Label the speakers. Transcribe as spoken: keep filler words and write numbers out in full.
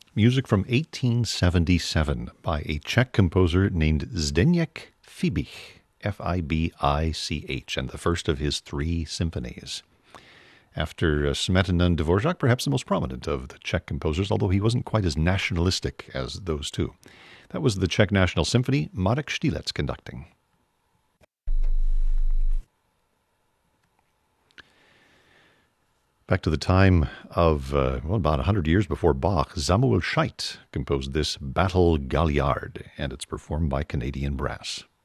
Speaker 1: Music from eighteen seventy-seven by a Czech composer named Zdeněk Fibich, F I B I C H, and the first of his three symphonies. After uh, Smetana and Dvorak, perhaps the most prominent of the Czech composers, although he wasn't quite as nationalistic as those two. That was the Czech National Symphony, Marek Štílec conducting. Back to the time of, uh, well, about one hundred years before Bach, Samuel Scheidt composed this Battle Gaillard, and it's performed by Canadian Brass.